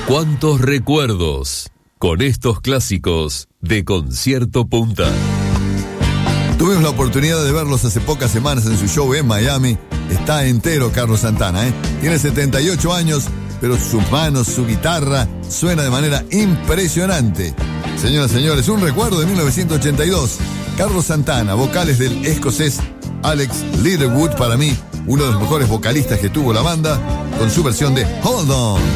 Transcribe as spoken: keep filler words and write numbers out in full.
¿Cuántos recuerdos con estos clásicos de Concierto Punta? Tuvimos la oportunidad de verlos hace pocas semanas en su show en Miami. Está entero Carlos Santana, ¿eh? Tiene setenta y ocho años, pero sus manos, su guitarra, suena de manera impresionante. Señoras y señores, un recuerdo de mil novecientos ochenta y dos. Carlos Santana, vocales del escocés Alex Littlewood, para mí, uno de los mejores vocalistas que tuvo la banda, con su versión de Hold On.